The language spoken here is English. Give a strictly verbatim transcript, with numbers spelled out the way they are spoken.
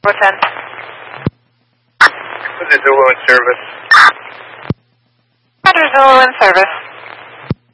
What's that? This is Zulu in service. Roger, Zulu in service.